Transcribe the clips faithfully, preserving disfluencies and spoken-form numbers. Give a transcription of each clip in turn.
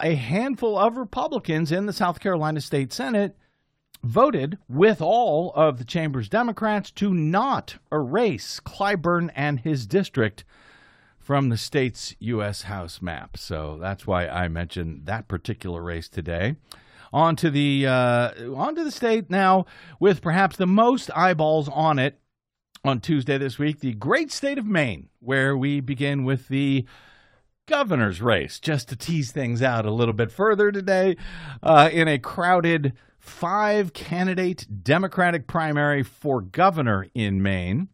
a handful of Republicans in the South Carolina State Senate voted with all of the chamber's Democrats to not erase Clyburn and his district from the state's U S House map. So that's why I mentioned that particular race today. On to the, uh, on to the state now with perhaps the most eyeballs on it on Tuesday this week, the great state of Maine, where we begin with the governor's race. Just to tease things out a little bit further today, uh, in a crowded five-candidate Democratic primary for governor in Maine,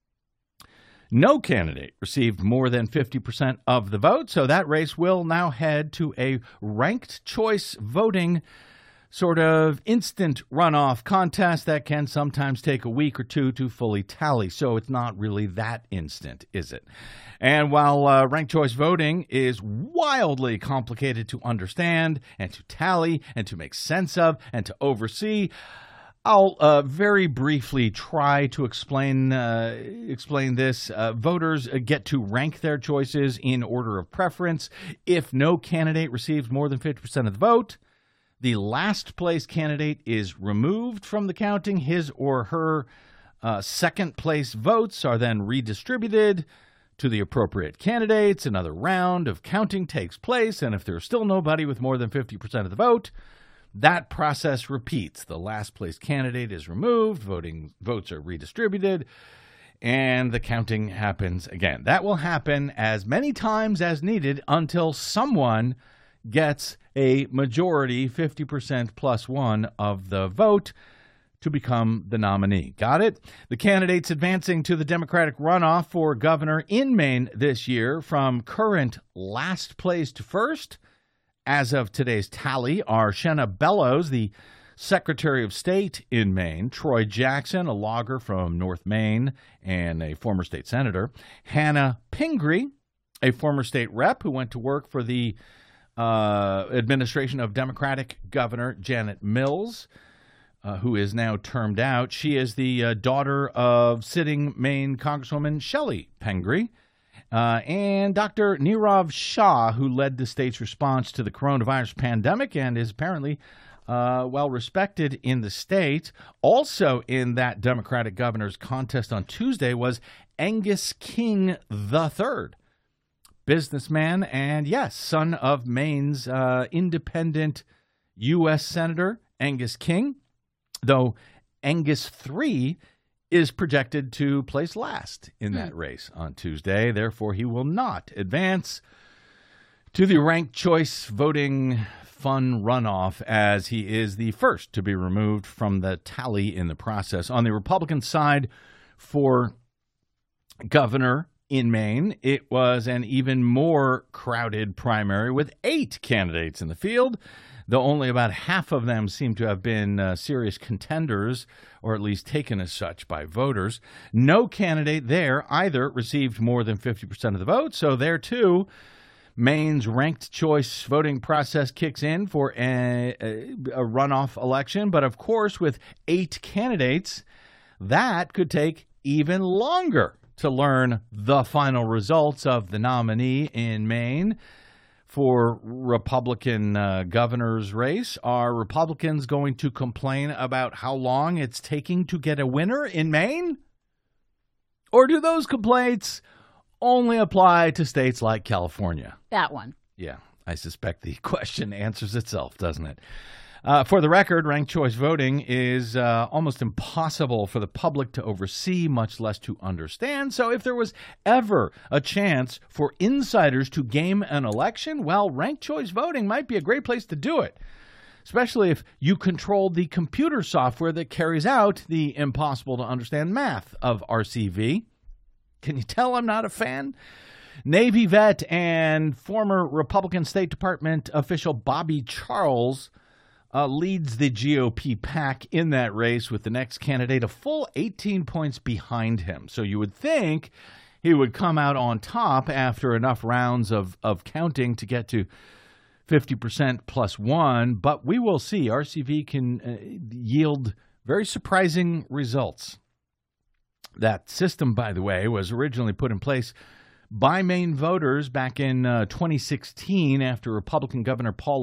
no candidate received more than fifty percent of the vote, so that race will now head to a ranked choice voting sort of instant runoff contest that can sometimes take a week or two to fully tally. So it's not really that instant, is it? And while uh, ranked choice voting is wildly complicated to understand and to tally and to make sense of and to oversee, I'll uh, very briefly try to explain uh, explain this. Uh, voters get to rank their choices in order of preference. If no candidate receives more than fifty percent of the vote, the last place candidate is removed from the counting. His or her uh, second place votes are then redistributed to the appropriate candidates. Another round of counting takes place, and if there's still nobody with more than fifty percent of the vote, that process repeats. The last place candidate is removed, voting votes are redistributed, and the counting happens again. That will happen as many times as needed until someone gets a majority, fifty percent plus one of the vote, to become the nominee. Got it? The candidates advancing to the Democratic runoff for governor in Maine this year, from current last place to first, as of today's tally, are Shenna Bellows, the Secretary of State in Maine, Troy Jackson, a logger from North Maine and a former state senator, Hannah Pingree, a former state rep who went to work for the uh, administration of Democratic Governor Janet Mills, uh, who is now termed out. She is the uh, daughter of sitting Maine Congresswoman Shelley Pingree. Uh, and Doctor Nirav Shah, who led the state's response to the coronavirus pandemic and is apparently uh, well respected in the state. Also in that Democratic governor's contest on Tuesday was Angus King the third, businessman and, yes, son of Maine's uh, independent U S Senator Angus King, though Angus the third is projected to place last in that race on Tuesday. Therefore, he will not advance to the ranked choice voting fun runoff, as he is the first to be removed from the tally in the process. On the Republican side for governor in Maine, it was an even more crowded primary with eight candidates in the field, though only about half of them seem to have been uh, serious contenders, or at least taken as such by voters. No candidate there either received more than fifty percent of the vote, so there too, Maine's ranked choice voting process kicks in for a, a, a runoff election. But of course, with eight candidates, that could take even longer to learn the final results of the nominee in Maine. For Republican uh, governor's race, are Republicans going to complain about how long it's taking to get a winner in Maine? Or do those complaints only apply to states like California? That one. Yeah, I suspect the question answers itself, doesn't it? Uh, for the record, ranked choice voting is uh, almost impossible for the public to oversee, much less to understand. So if there was ever a chance for insiders to game an election, well, ranked choice voting might be a great place to do it, especially if you control the computer software that carries out the impossible-to-understand math of R C V. Can you tell I'm not a fan? Navy vet and former Republican State Department official Bobby Charles Uh, leads the G O P pack in that race, with the next candidate a full eighteen points behind him. So you would think he would come out on top after enough rounds of, of counting to get to fifty percent plus one, but we will see. R C V can uh, yield very surprising results. That system, by the way, was originally put in place by Maine voters back in uh, twenty sixteen after Republican Governor Paul